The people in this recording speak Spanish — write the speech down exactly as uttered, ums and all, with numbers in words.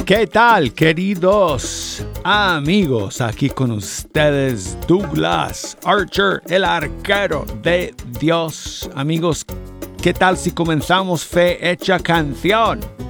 ¿Qué tal, queridos amigos? Aquí con ustedes Douglas Archer, el arquero de Dios. Amigos, ¿qué tal si comenzamos Fe Hecha Canción?